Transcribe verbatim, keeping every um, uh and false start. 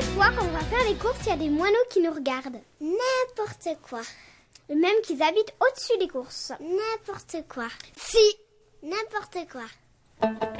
des fois, quand on va faire les courses, il y a des moineaux qui nous regardent. N'importe quoi. Même qu'ils habitent au-dessus des courses. N'importe quoi. Si. N'importe quoi.